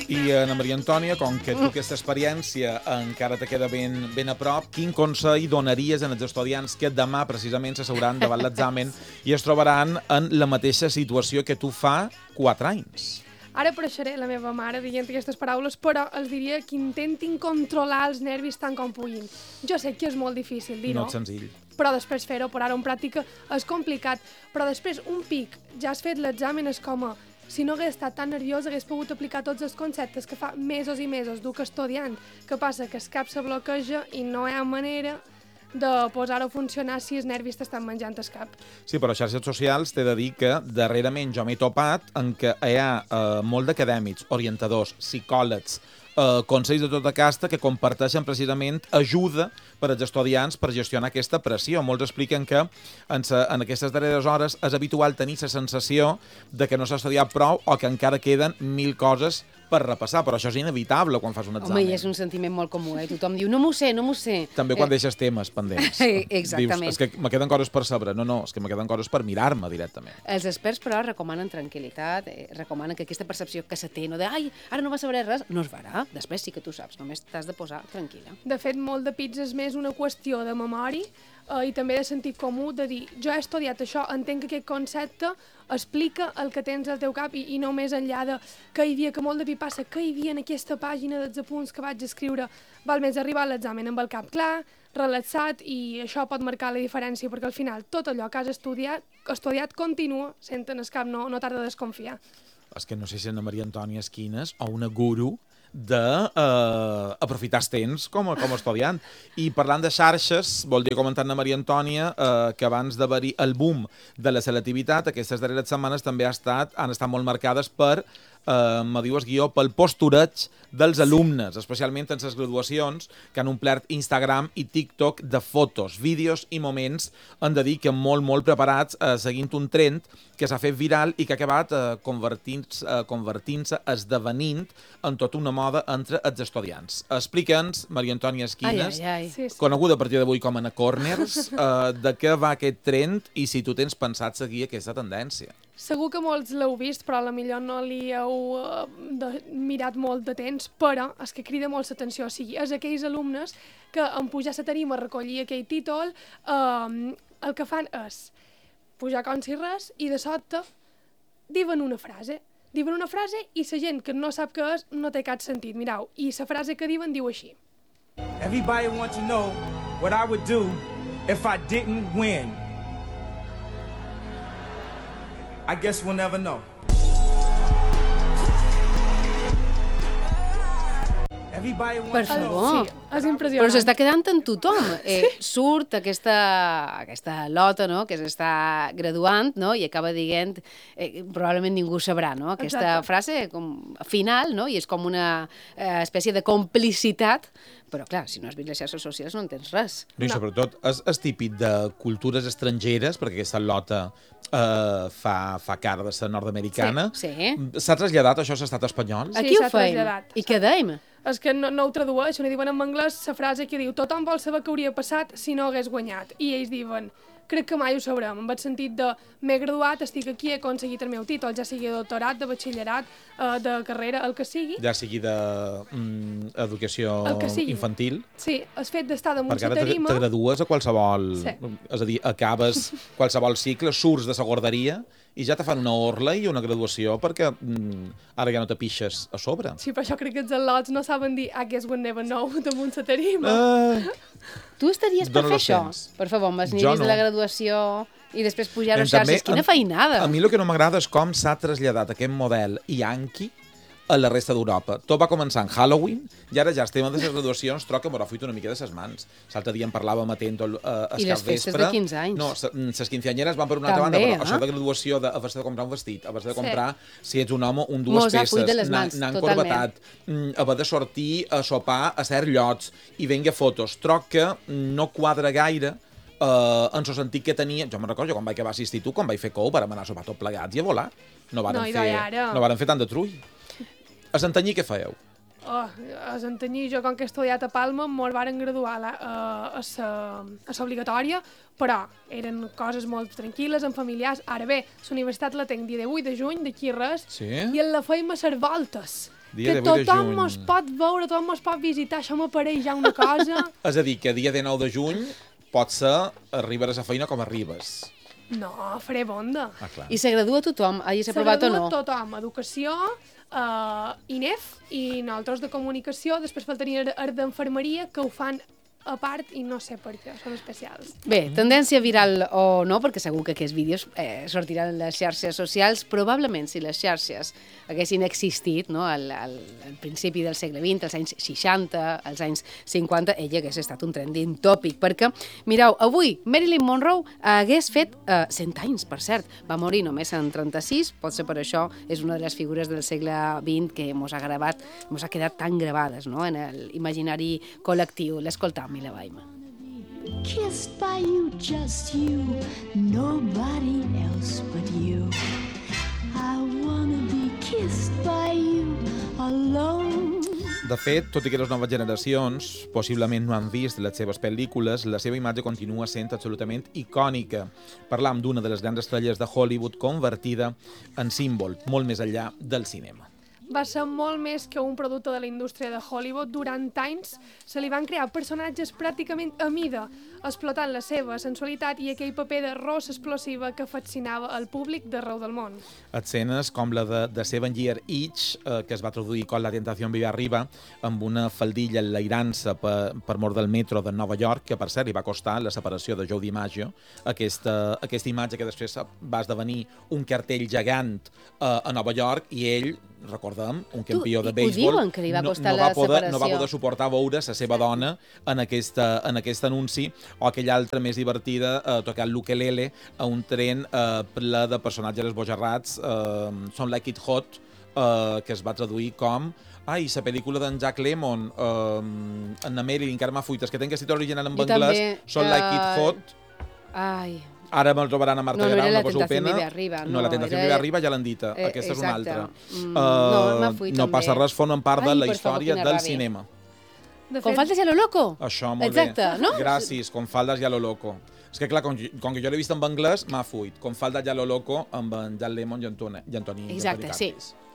I Ana Maria Antònia, com que tu aquesta experiència encara te queda ben a prop, quin consell donaries als estudiants que demà precisament s'asseuran davant l'examen i es trobaran en la mateixa situació que tu fa 4 anys? Ara apareixeré la meva mare dient aquestes paraules, però els diria que intentin controlar els nervis tant com puguin. Jo sé que és molt difícil dir-ho. No és senzill. Però després fer-ho, posar-ho en pràctica, és complicat. Però després, un pic, ja has fet l'examen, és com si no hagués estat tan nerviós, hagués pogut aplicar tots els conceptes que fa mesos i mesos duc estudiant. Què passa? Que el cap se bloqueja i no hi ha manera de posar-ho a funcionar si els nervis t'estan menjant el cap. Sí, però a xarxes socials t'he de dir que darrerament jo m'he topat en què hi ha molt d'acadèmics, orientadors, psicòlegs, consells de tota casta que comparteixen precisament ajuda per als estudiants per gestionar aquesta pressió. Molts expliquen que en aquestes darreres hores és habitual tenir la sensació de que no s'ha estudiat prou o que encara queden 1000 coses per repassar, però això és inevitable quan fas un examen. Home, i és un sentiment molt comú, Tothom diu, no m'ho sé. També quan deixes temes pendents. Exactament. Dius, és que me queden coses per saber. No, és que me queden coses per mirar-me directament. Els experts, però, recomanen tranquil·litat, recomanen que aquesta percepció que se té, no de, ai, ara no vas saber res, no es farà. Després sí que tu saps, només t'has de posar tranquil·la. De fet, molt de pits és més una qüestió de memòria i també de sentit comú, de dir, jo he estudiat això, entenc que aquest concepte explica el que tens al teu cap i no més enllà de que hi havia, que molt de passa, que hi havia en aquesta pàgina dels apunts que vaig escriure. Val més arribar a l'examen amb el cap clar, relaxat, i això pot marcar la diferència, perquè al final tot allò que has estudiat continua sent en el cap, no t'has de desconfiar. És que no sé si Ana Maria Antònia Esquines o una guru d'aprofitar el temps com a estudiant. I parlant de xarxes, voldria comentar Ana Maria Antònia que abans d'haver-hi el boom de la selectivitat, aquestes darreres setmanes també han estat molt marcades per me diu el guió, pel postureig dels alumnes, especialment en les graduacions, que han omplert Instagram i TikTok de fotos, vídeos i moments, han de dir que molt preparats, seguint un trend que s'ha fet viral i que ha acabat convertint-se, esdevenint en tota una moda entre els estudiants. Explica'ns, Maria Antònia Esquines, coneguda a partir d'avui com Ana Corners, de què va aquest trend i si tu tens pensat seguir aquesta tendència. Segur que molts l'heu vist, però potser no li heu mirat molt de temps, però és que crida molt l'atenció. O sigui, és aquells alumnes que en pujar a la tarima a recollir aquell títol, el que fan és pujar com si res i de sobte diuen una frase. Diuen una frase i la gent que no sap què és no té cap sentit. Mireu, i la frase que diuen diu així. Everybody wants to know what I would do if I didn't win. I guess we'll never know. Per favor. Sí, és impressionant. Però s'està quedant en tothom. Surt aquesta lota, no?, que s'està graduant, no?, i acaba dient, probablement ningú sabrà, no?, aquesta frase com final, no?, i és com una espècie de complicitat, però clar, si no has vist les xarxes socials no entens res. No, i sobretot és típic de cultures estrangeres, perquè aquesta lota fa cara de ser nord-americana. Sí. S'ha traslladat això a l'estat espanyol? Aquí ho feim. I què deim? És que no ho tradueixen, i diuen en anglès la frase que diu tothom vol saber què hauria passat si no hagués guanyat. I ells diuen, crec que mai ho sabrem, en el sentit de m'he graduat, estic aquí, he aconseguit el meu títol, ja sigui de doctorat, de batxillerat, de carrera, el que sigui. Ja sigui d'educació infantil. Sí, el fet d'estar damunt la tarima... Perquè ara te gradues a qualsevol... Sí. És a dir, acabes qualsevol cicle, surts de la guarderia i ja te fan una orla i una graduació perquè ara ja no te pixes a sobre. Sí, però això crec que els al·lots no saben dir I guess we'll never know damunt la tarima. Tu estaries per fer això? Per favor, amb els nivells de la graduació i després pujar a xarxes. Quina feinada! A mi el que no m'agrada és com s'ha traslladat aquest model yanqui a la resta d'Europa. Tot va començar en Halloween i ara ja el tema de les graduacions troc que m'ho ha fuit una mica de ses mans. L'altre dia en parlàvem atent al capvespre. I les festes de 15 anys. No, les quinceanyeres van per una altra banda, però això de graduació, haver-se de comprar un vestit, haver-se de comprar, si ets un home, dues peces, anar encorbatat, haver de sortir a sopar a certs llocs i venga fotos. Troc que no quadra gaire en el sentit que tenia... Jo me'n recordo, quan vaig acabar l'institut, quan vaig fer cou, vàrem anar a sopar tots plegats i a volar. No vàrem fer tant de trull. A Santanyí què fèieu? A Santanyí, jo com que he estudiat a Palma, mos varen graduar a l'obligatòria, però eren coses molt tranquil·les, en familiars. Ara bé, la universitat la tenc dia 18 de juny, d'aquí res, i en la feim a ser voltes. Dia que 18 de tothom juny. es pot veure, tothom es pot visitar, això m'apareix ja una cosa... És a dir, que dia 19 de juny potser arribaràs a feina com arribes. No, faré bonda. Ah, clar. I se gradua tothom? Hagi aprovat o no? S'agradua tothom, educació, INEF i nosaltres de comunicació, després faltaria el d'enfermeria, que ho fan a part i no sé per què, són especials. Bé, tendència viral o no, perquè segur que aquests vídeos sortiran en les xarxes socials. Probablement, si les xarxes haguessin existit al principi del segle XX, als anys 60, als anys 50, ella hagués estat un trending tòpic, perquè, mireu, avui Marilyn Monroe hagués fet 100 anys, per cert. Va morir només en 36, potser per això és una de les figures del segle XX que mos ha quedat tan gravades, no?, en l'imaginari col·lectiu. L'escoltam, i la Baima. Kissed by you, just you, nobody else but you. I wanna be kissed by you alone. De fet, tot i que les noves generacions possiblement no han vist les seves pel·lícules, la seva imatge continua sent absolutament icònica. Parlam d'una de les grans estrelles de Hollywood convertida en símbol, molt més enllà del cinema. Va ser molt més que un producte de la indústria de Hollywood. Durant anys se li van crear personatges pràcticament a mida, explotant la seva sensualitat i aquell paper de rossa explosiva que fascinava el públic d'arreu del món. Escenes com la de Seven Year Itch, que es va traduir com La tentación vive arriba, amb una faldilla enlairant-se per mort del metro de Nova York, que per cert li va costar la separació de Joe DiMaggio, aquesta imatge que després va esdevenir un cartell gegant a Nova York, i ell, recordem, un campió de béisbol, diuen que li va costar la separació. No va poder suportar veure la seva dona en aquest anunci, o aquella altra més divertida, tocant l'ukelele a un tren ple de personatges esbojarrats, Some Like It Hot, que es va traduir com... Ai, la pel·lícula d'en Jack Lemmon, en Marilyn, encara m'ha fuit, és que tenc que citar original en anglès, Some Like It Hot. Ai... Ara me'l trobaran a Marta Guerau, no poseu pena. No, La tentació vive arriba ja l'han dita. Aquesta és una altra. No passa res, formen part de la història del cinema. Con faldes y a lo loco. Això, molt exacte, bé. No? Gràcies, con faldes y a lo loco. És que clar, com que jo l'he vist en anglès, m'ha fuit. Con faldes y a lo loco amb en Jan Lemmon i Antoni. Exacte, sí.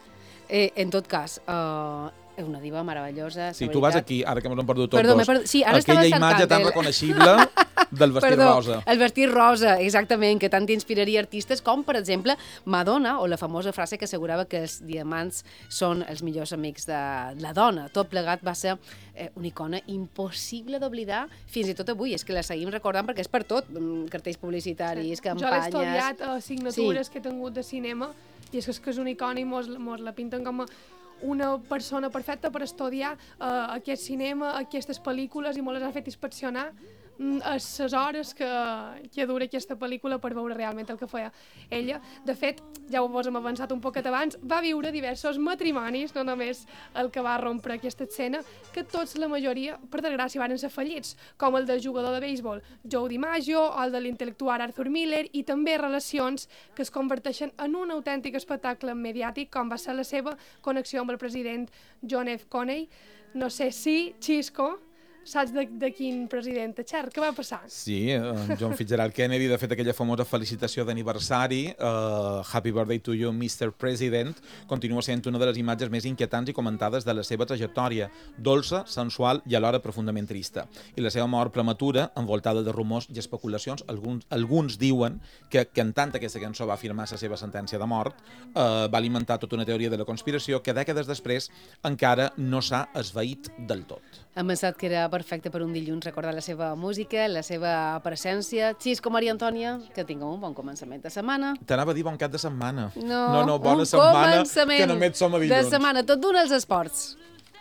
En tot cas, és una diva meravellosa. Sí, tu vas aquí, ara que ens hem perdut tots dos. Sí, ara aquella imatge tan reconeixible del vestit rosa. El vestit rosa, exactament, que tant inspiraria artistes com, per exemple, Madonna, o la famosa frase que assegurava que els diamants són els millors amics de la dona. Tot plegat va ser una icona impossible d'oblidar fins i tot avui. És que la seguim recordant perquè és per tot, cartells publicitaris, campanyes... Jo l'he estudiat a assignatures que he tingut de cinema i és que és una icona i mos la pinten com a una persona perfecta per estudiar aquest cinema, aquestes pel·lícules, i molt les ha fet inspeccionar a les hores que dura aquesta pel·lícula per veure realment el que feia ella. De fet, ja ho hem avançat un poquet abans, va viure diversos matrimonis, no només el que va rompre aquesta escena, que tots, la majoria, per desgràcia, van ser fallits, com el del jugador de béisbol Joe DiMaggio, o el de l'intel·lectual Arthur Miller, i també relacions que es converteixen en un autèntic espectacle mediàtic, com va ser la seva connexió amb el president John F. Kennedy. No sé si, Xisco, saps de quin president te xerra? Què va passar? Sí, John Fitzgerald Kennedy, de fet, aquella famosa felicitació d'aniversari, Happy Birthday to you, Mr. President, continua sent una de les imatges més inquietants i comentades de la seva trajectòria, dolça, sensual i alhora profundament trista. I la seva mort prematura, envoltada de rumors i especulacions, alguns diuen que cantant aquesta cançó va afirmar la seva sentència de mort, va alimentar tota una teoria de la conspiració que dècades després encara no s'ha esvaït del tot. Hem pensat que era perfecte per un dilluns recordar la seva música, la seva presència. Xisco, Maria Antònia, que tingueu un bon començament de setmana. T'anava a dir bon cap de setmana. No, bona setmana, que només som a dilluns. De setmana, tot d'un als esports.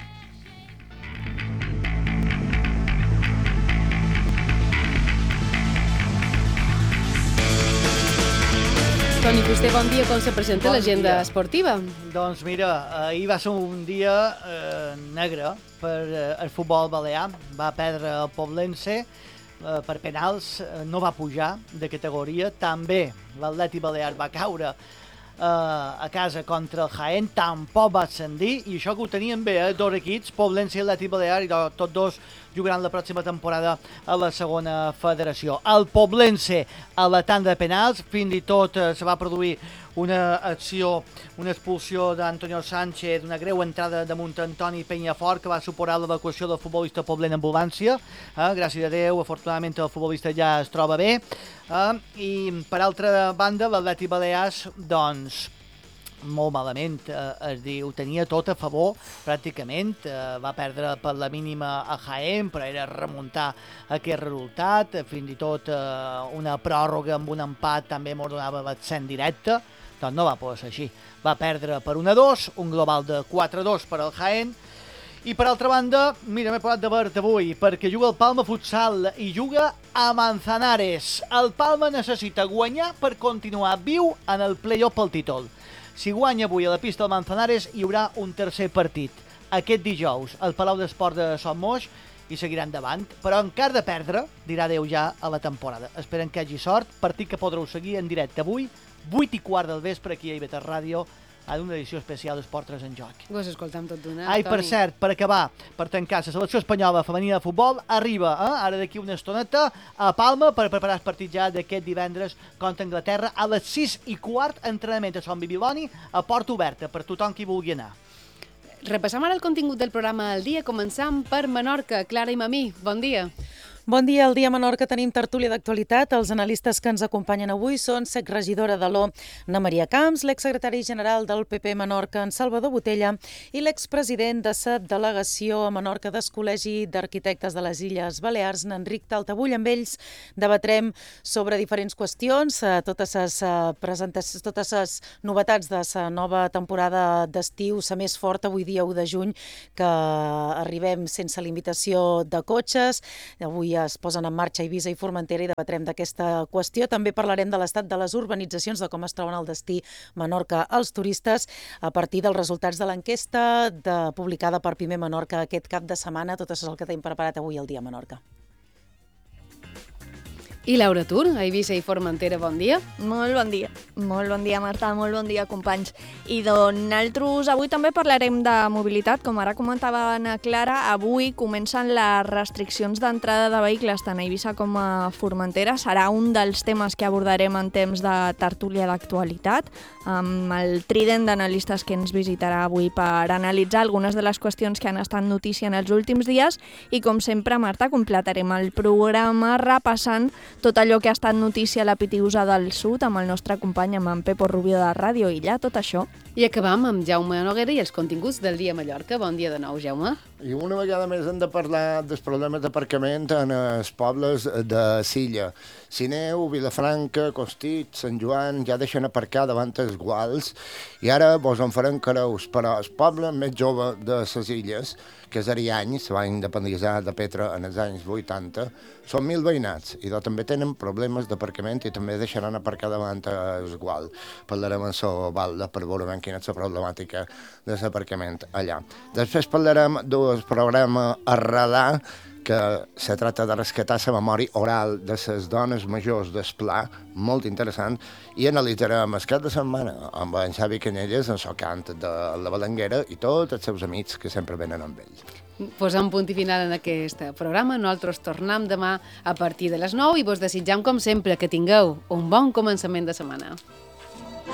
Toni Fuster, bon dia. Com se presenta l'agenda esportiva? Doncs mira, ahir va ser un dia negre per el futbol balear. Va perdre el Poblense per penals, no va pujar de categoria. També l'Atleti Balear va caure a casa contra el Jaén, tampoc va ascendir, i això que ho tenien bé, dos equips, Poblense i Atleti Balear, i tots dos jugaran la pròxima temporada a la segona federació. El Poblense a la tanda de penals, fins i tot se va produir una acció, una expulsió d'Antonio Sánchez, una greu entrada damunt Antoni Penyafort, que va suposar l'evacuació del futbolista poblen en ambulància. Gràcies a Déu, afortunadament el futbolista ja es troba bé. I per altra banda, l'Atleti Balears, doncs, molt malament, es diu, tenia tot a favor pràcticament, va perdre per la mínima a Jaén, però era remuntar aquest resultat, fins i tot una pròrroga amb un empat també ens donava l'accent directe, doncs no va poder ser així, va perdre per 1-2, un global de 4-2 per al Jaén. I per altra banda, mira, m'he parlat de verd avui, perquè juga el Palma Futsal i juga a Manzanares. El Palma necessita guanyar per continuar viu en el play-off pel títol. Si guanya avui a la pista del Manzanares, hi haurà un tercer partit. Aquest dijous, al Palau d'Esport de Son Moix, i seguirà endavant, però en cas de perdre, dirà adeu ja a la temporada. Esperem que hagi sort, partit que podreu seguir en directe avui, 8:15 del vespre, aquí a IB3 Ràdio, en una edició especial d'Esport 3 en Joc. Vos escoltam tot d'una, Ai, Toni. per cert, per acabar, per tancar, la selecció espanyola femenina de futbol arriba, ara d'aquí una estoneta, a Palma per preparar el partit ja d'aquest divendres contra Anglaterra a les 6:15, entrenament a Sant Bibiloni, a porta oberta per tothom qui vulgui anar. Repassam ara el contingut del programa al dia, començant per Menorca. Clara i Mamí, bon dia. Bon dia, al dia Menorca tenim tertúlia d'actualitat. Els analistes que ens acompanyen avui són l'exregidora de l'O, Ana Maria Camps, l'exsecretari general del PP Menorca, en Salvador Botella, i l'expresident de la delegació a Menorca del Col·legi d'Arquitectes de les Illes Balears, Enric Taltabull. Amb ells debatrem sobre diferents qüestions, totes les novetats de la nova temporada d'estiu, la més forta avui dia 1 de juny, que arribem sense limitació de cotxes. Avui es posen en marxa Eivissa i Formentera i debatrem d'aquesta qüestió. També parlarem de l'estat de les urbanitzacions, de com es troben al destí Menorca els turistes, a partir dels resultats de l'enquesta publicada per Pime Menorca aquest cap de setmana. Tot això és el que tenim preparat avui al dia Menorca. I Laura Tur, a Eivissa i Formentera, bon dia. Molt bon dia. Molt bon dia, Marta. Molt bon dia, companys. I doncs nosaltres avui també parlarem de mobilitat. Com ara comentava Ana Clara, avui comencen les restriccions d'entrada de vehicles tant a Eivissa com a Formentera. Serà un dels temes que abordarem en temps de tertúlia d'actualitat, amb el trident d'analistes que ens visitarà avui per analitzar algunes de les qüestions que han estat notícia en els últims dies. I com sempre, Marta, completarem el programa repassant tot allò que ha estat notícia a la Pitiusa del Sud amb el nostre company, amb en Pepo Rubio de Ràdio Illa, tot això. I acabam amb Jaume Noguera i els continguts del dia Mallorca. Bon dia de nou, Jaume. I una vegada més hem de parlar dels problemes d'aparcament en els pobles de Silla. Sineu, Vilafranca, Costitx, Sant Joan ja deixen aparcar davant els guals i ara vos en farem careus, però el poble més jove de les illes, que és Ariany, se va independitzar de Petra en els anys 80, són 1.000 veïnats i també tenen problemes d'aparcament i també deixaran aparcar davant el gual. Parlarem amb la Valda per veure quina és la problemàtica de l'aparcament allà. Després parlarem del programa Arrelar, que se tracta de rescatar la memòria oral de les dones majors del Pla, molt interessant, i analitzarem el cap de setmana amb en Xavi Canyelles, en el cant de la Balanguera i tots els seus amics que sempre venen amb ells. Posam punt i final en aquest programa. Nosaltres tornem demà a partir de les 9 i vos desitjam, com sempre, que tingueu un bon començament de setmana.